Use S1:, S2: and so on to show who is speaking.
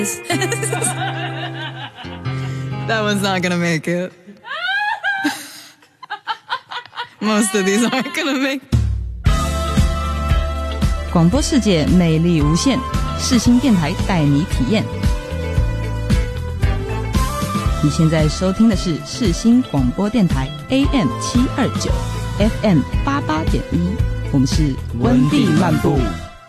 S1: That one's not gonna make it. Most of these aren't gonna make it.
S2: 广播世界魅力无限，世新电台带你体验。你现在收听的是世新广播电台 AM729 FM88.1，我们是温蒂漫步。